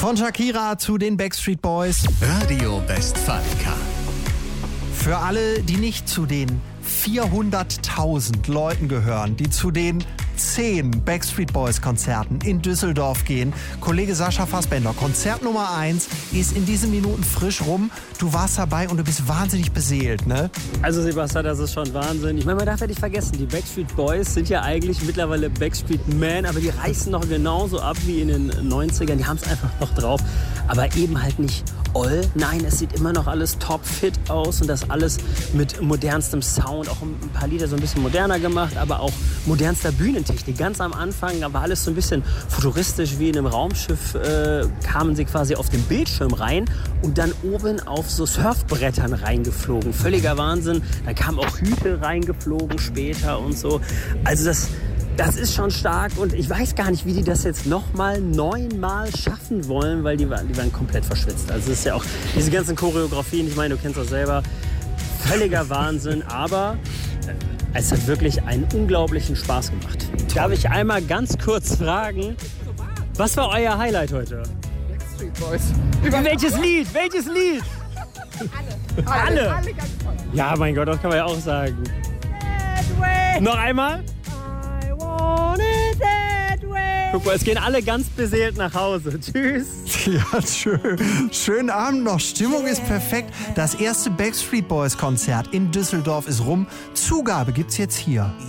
Von Shakira zu den Backstreet Boys. Radio Westfalica. Für alle, die nicht zu den 400.000 Leuten gehören, die zu den 10 Backstreet Boys Konzerten in Düsseldorf gehen. Kollege Sascha Fassbender, Konzert Nummer 1 ist in diesen Minuten frisch rum. Du warst dabei und du bist wahnsinnig beseelt, ne? Also Sebastian, das ist schon Wahnsinn. Ich meine, man darf ja nicht vergessen, die Backstreet Boys sind ja eigentlich mittlerweile Backstreet Men, aber die reißen noch genauso ab wie in den 90ern. Die haben es einfach noch drauf, aber eben halt nicht all. Nein, es sieht immer noch alles topfit aus und das alles mit modernstem Sound. Auch ein paar Lieder so ein bisschen moderner gemacht, aber auch modernster Bühnentechnik. Ganz am Anfang war alles so ein bisschen futuristisch, wie in einem Raumschiff kamen sie quasi auf den Bildschirm rein und dann oben auf so Surfbrettern reingeflogen. Völliger Wahnsinn. Da kamen auch Hüte reingeflogen später und so. Also das ist schon stark und ich weiß gar nicht, wie die das jetzt nochmal 9-mal schaffen wollen, weil die waren komplett verschwitzt. Also es ist ja auch diese ganzen Choreografien, ich meine, du kennst das selber, völliger Wahnsinn, aber es hat wirklich einen unglaublichen Spaß gemacht. Darf ich einmal ganz kurz fragen, was war euer Highlight heute? Backstreet Boys. Welches Lied? Welches Lied? Alle ganz toll. Ja, mein Gott, das kann man ja auch sagen. Noch einmal? Guck mal, es gehen alle ganz beseelt nach Hause. Tschüss. Ja, schön. Schönen Abend noch. Stimmung ist perfekt. Das erste Backstreet Boys Konzert in Düsseldorf ist rum. Zugabe gibt's jetzt hier.